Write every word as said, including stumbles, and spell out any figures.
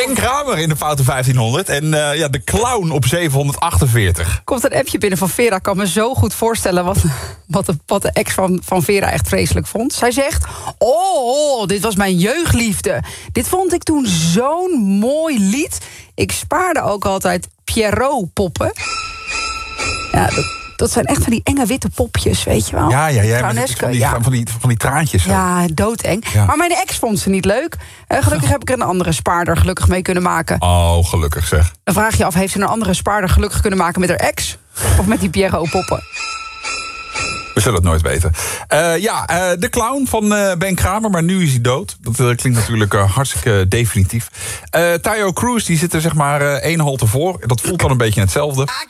Ben Kramer in de foute vijftienhonderd. En uh, ja, de clown op zevenhonderdachtenveertig. Komt een appje binnen van Vera. Ik kan me zo goed voorstellen wat, wat, de, wat de ex van, van Vera echt vreselijk vond. Zij zegt, oh, dit was mijn jeugdliefde. Dit vond ik toen zo'n mooi lied. Ik spaarde ook altijd Pierrot-poppen. Ja, dat, dat zijn echt van die enge witte popjes, weet je wel. Ja, ja, ja. Clowneske, Van die, ja. van, die, van die traantjes. Zo. Ja, doodeng. Ja. Maar mijn ex vond ze niet leuk. Uh, gelukkig heb ik er een andere spaarder gelukkig mee kunnen maken. Oh, gelukkig zeg. Dan vraag je af, heeft ze een andere spaarder gelukkig kunnen maken met haar ex? Of met die Pierrot-poppen? We zullen het nooit weten. Uh, ja, uh, de clown van uh, Ben Kramer, maar nu is hij dood. Dat uh, klinkt natuurlijk uh, hartstikke definitief. Uh, Taio Cruz, die zit er zeg maar uh, één halte voor. Dat voelt dan een beetje hetzelfde.